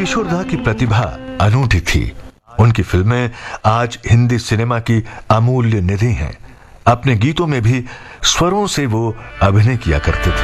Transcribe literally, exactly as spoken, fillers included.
किशोरदा की प्रतिभा अनूठी थी। उनकी फिल्में आज हिंदी सिनेमा की अमूल्य निधि हैं। अपने गीतों में भी स्वरों से वो अभिनय किया करते थे।